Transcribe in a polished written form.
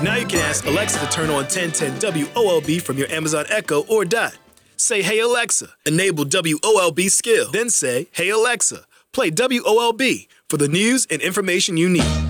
Now you can ask Alexa to turn on 1010 WOLB from your Amazon Echo or Dot. Say, "Hey Alexa, enable WOLB skill." Then say, "Hey Alexa, play WOLB for the news and information you need."